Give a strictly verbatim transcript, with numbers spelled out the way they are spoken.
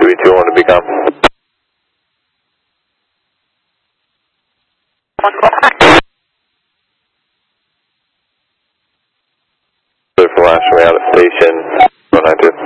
two B two one to become. Clear for last way out at station one nine two.